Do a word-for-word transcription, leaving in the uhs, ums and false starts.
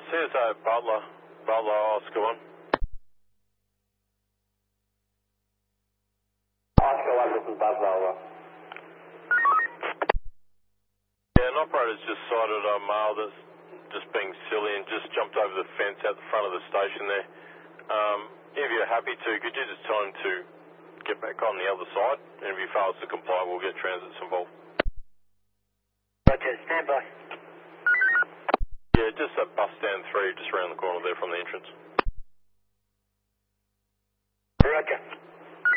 C S A Butler, Butler, Oscar one. Oscar one, this is Butler, over. Yeah, an operator's just sighted a male that's just being silly and just jumped over the fence out the front of the station there. Um, if you're happy to, could you just tell him to get back on the other side? And if he fails to comply, we'll get transits involved. Roger, stand by. Yeah, just at bus stand three, just around the corner there from the entrance.